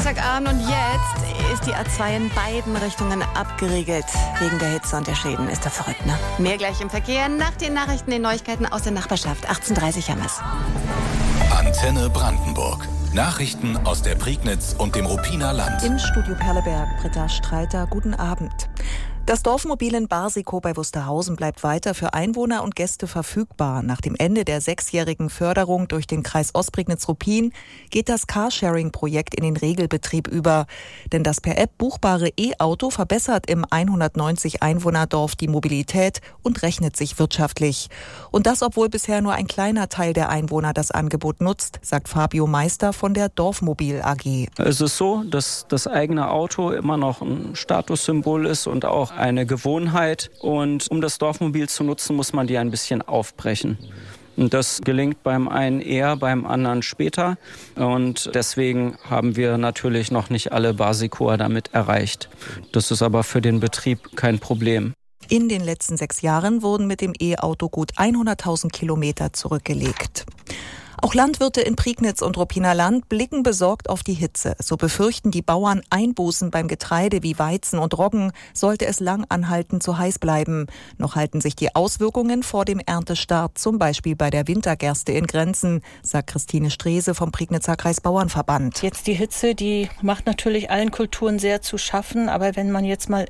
Freitagabend und jetzt ist die A2 in beiden Richtungen abgeriegelt. Wegen der Hitze und der Schäden. Ist doch verrückt, ne? Mehr gleich im Verkehr. Nach den Nachrichten, den Neuigkeiten aus der Nachbarschaft. 18:30 haben wir's. Antenne Brandenburg. Nachrichten aus der Prignitz und dem Ruppiner Land. Im Studio Perleberg, Britta Streiter, guten Abend. Das Dorfmobil in Barsikow bei Wusterhausen bleibt weiter für Einwohner und Gäste verfügbar. Nach dem Ende der 6-jährigen Förderung durch den Kreis Ostprignitz-Ruppin geht das Carsharing-Projekt in den Regelbetrieb über. Denn das per App buchbare E-Auto verbessert im 190-Einwohner-Dorf die Mobilität und rechnet sich wirtschaftlich. Und das, obwohl bisher nur ein kleiner Teil der Einwohner das Angebot nutzt, sagt Fabio Meister von der Dorfmobil AG. Es ist so, dass das eigene Auto immer noch ein Statussymbol ist und auch eine Gewohnheit. Und um das Dorfmobil zu nutzen, muss man die ein bisschen aufbrechen. Und das gelingt beim einen eher, beim anderen später. Und deswegen haben wir natürlich noch nicht alle Barsikower damit erreicht. Das ist aber für den Betrieb kein Problem. In den letzten 6 Jahren wurden mit dem E-Auto gut 100.000 Kilometer zurückgelegt. Auch Landwirte in Prignitz und Ruppiner Land blicken besorgt auf die Hitze. So befürchten die Bauern Einbußen beim Getreide wie Weizen und Roggen, sollte es lang anhaltend zu heiß bleiben. Noch halten sich die Auswirkungen vor dem Erntestart, zum Beispiel bei der Wintergerste, in Grenzen, sagt Christine Strese vom Prignitzer Kreisbauernverband. Jetzt die Hitze, die macht natürlich allen Kulturen sehr zu schaffen. Aber wenn man jetzt mal